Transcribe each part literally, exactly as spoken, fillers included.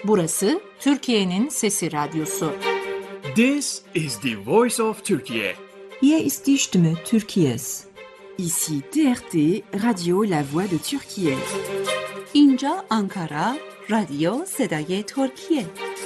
Burası Türkiye'nin Sesi Radyosu. This is the voice of Turkey. Hier ist die Stimme Türkiye's. Ici T R T, Radio La Voix de Türkiye. اینجا آنکارا، رادیو صدای ترکیه.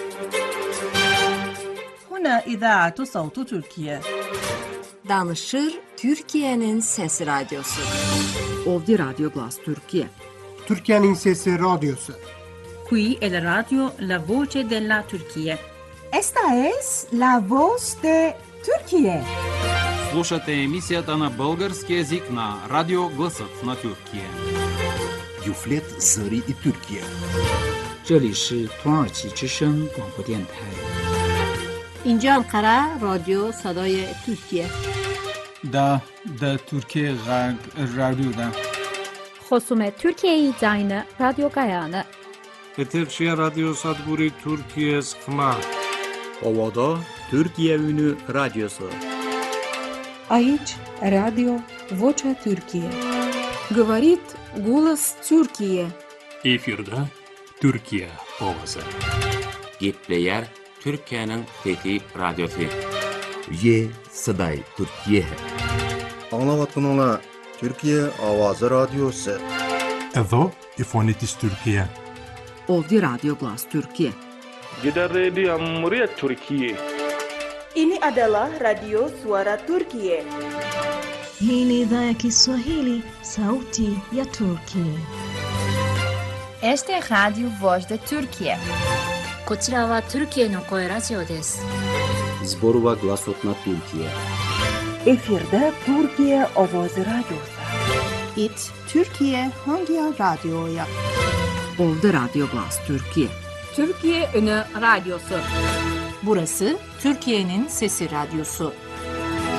هنا إذاعة صوت تركيا. Danışır Türkiye'nin Sesi Radyosu. Ovdi Radio Glas Türkiye. Türkiye'nin Sesi Radyosu. Qui è la radio La Voce della Turchia. Esta es La Voz de Turquía. Слушате емисията на български език на Радио Гласът на Тюркия. Юфлет Зари и Türkiye. 这里是土耳其之声广播电台。 اینجا انقره رادیو صدای ترکیه. دا دا ترکیه غرب رادیو دا. خصوم ترکیه زاین رادیو گایانه. Eterşehir Radyo Sadburi Türkiye Sıkma. Ovada Türkiye Ünü Radyosu. Aici Radio Vocea Türkiye. Говорит голос Türkiye. Efirde Türkiye Ovası. Gepleyer Türkiye'nin Fethi Radyosu. Ye Saday Türkiye. Anlavatınla Türkiye Avazı Radyosu. Edo İfonitis Türkiye. Ovdi Radio Glas Türkiye. Gider Radio Cumhuriyet Türkiye. Ini adalah Radio Suara Turkiye. Hii ni idhaa ya Kiswahili, Sauti ya Turkiye. Este es Radio Voz de Turkiye. こちらはトルキエの声ラジオです。 Zborova Glasot na Türkiye. Efirde Türkiye Ovoz Radyosu. It Türkiye Hangi Radyo'ya? Ovdi Radio Glas Türkiye. Türkiye Ünü Radyosu. Burası Türkiye'nin Sesi Radyosu.